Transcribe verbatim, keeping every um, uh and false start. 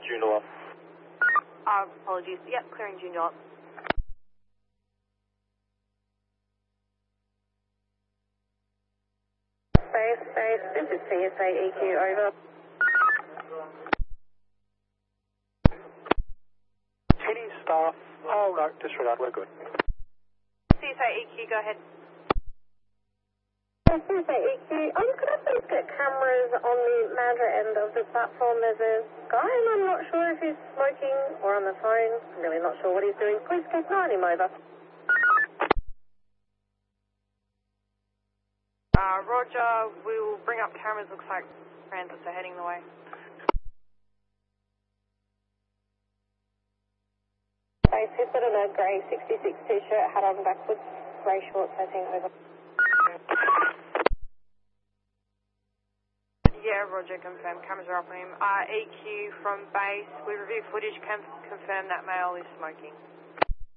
Junior. Uh, apologies. Yep, clearing Junior. Base, base, this is C S A E Q, over. Any staff? Oh no, disregard, we're good. C S A E Q, go ahead. C S A E Q, um, could I please get cameras on the Madra end of the platform? There's a guy and I'm not sure if he's smoking or on the phone. I'm really not sure what he's doing. Please keep an eye on him, over. Uh, Roger, we will bring up cameras. Looks like transits are heading the way. Base, he's got on a grey sixty-six t-shirt, hat on backwards, grey shorts, I think, over. Yeah, Roger, confirm. Cameras are up on him. Uh, E Q from base. We review footage, can confirm that male is smoking.